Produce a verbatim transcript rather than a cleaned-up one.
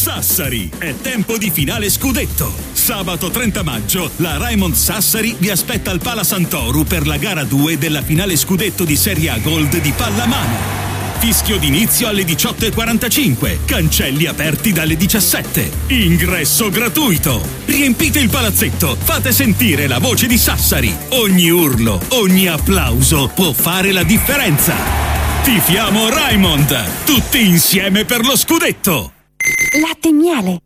Sassari, è tempo di finale scudetto. Sabato trenta maggio la Raimond Sassari vi aspetta al Pala Sant'Oru per la gara due della finale scudetto di Serie A Gold di pallamano. Fischio d'inizio alle diciotto e quarantacinque, cancelli aperti dalle diciassette. Ingresso gratuito. Riempite il palazzetto, fate sentire la voce di Sassari. Ogni urlo, ogni applauso può fare la differenza. Tifiamo Raimond, tutti insieme per lo scudetto. Latte e miele,